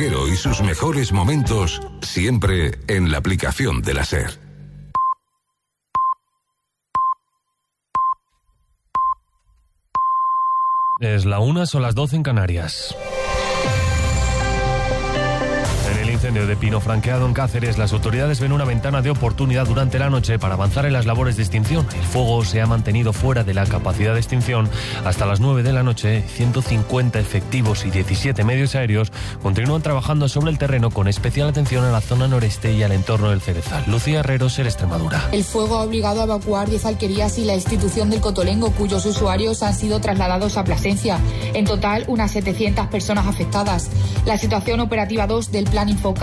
viajero y sus mejores momentos siempre en la aplicación de la SER. Es la 1, son las 12 en Canarias. Incendio de pino franqueado en Cáceres, las autoridades ven una ventana de oportunidad durante la noche para avanzar en las labores de extinción. El fuego se ha mantenido fuera de la capacidad de extinción hasta las 9 de la noche. 150 efectivos y 17 medios aéreos continúan trabajando sobre el terreno con especial atención a la zona noreste y al entorno del Cerezal. Lucía Herrero, SER Extremadura. El fuego ha obligado a evacuar 10 alquerías y la institución del Cotolengo, cuyos usuarios han sido trasladados a Plasencia. En total, unas 700 personas afectadas. La situación operativa 2 del Plan Infoca